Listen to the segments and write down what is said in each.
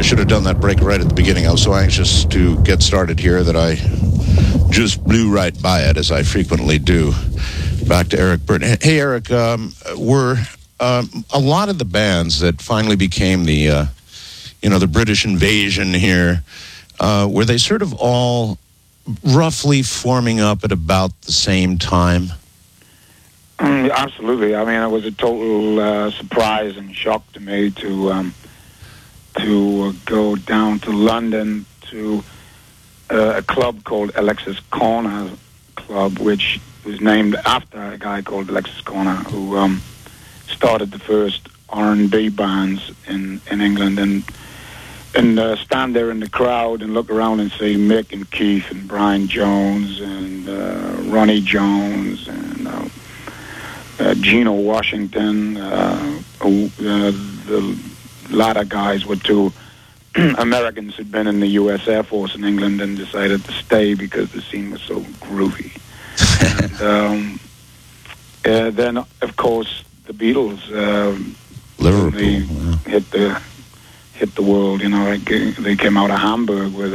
should have done that break right at the beginning. I was so anxious to get started here that I just blew right by it, as I frequently do. Back to Eric Burdon. Hey, Eric, were a lot of the bands that finally became the British invasion here, were they sort of all roughly forming up at about the same time? Absolutely. I mean, it was a total surprise and shock to me to go down to London to a club called Alexis Corner Club, which was named after a guy called Alexis Corner, who started the first R&B bands in England, and stand there in the crowd and look around and see Mick and Keith and Brian Jones and Ronnie Jones and Geno Washington. The latter guys were two Americans who'd been in the U.S. Air Force in England and decided to stay because the scene was so groovy. And then, of course, the Beatles. Liverpool hit the world. You know, they came out of Hamburg with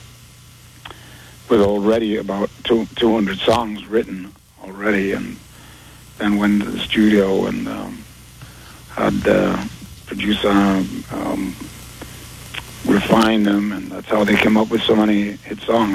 already about 200 songs written already, and then went to the studio and had the producer refine them, and that's how they came up with so many hit songs.